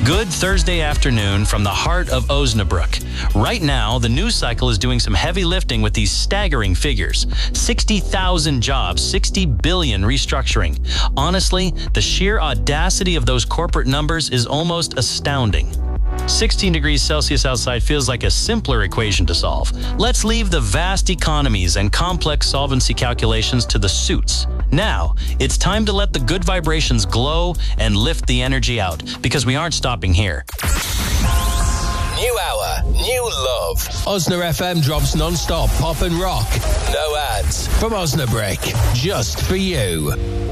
Good Thursday afternoon from the heart of Osnabrück. Right now, the news cycle is doing some heavy lifting with these staggering figures. 60,000 jobs, 60 billion restructuring. Honestly, the sheer audacity of those corporate numbers is almost astounding. 16 degrees Celsius outside feels like a simpler equation to solve. Let's leave the vast economies and complex solvency calculations to the suits. Now, it's time to let the good vibrations glow and lift the energy out, because we aren't stopping here. New hour, new love. Osna FM drops non-stop pop and rock. No ads. From Osnabrück, just for you.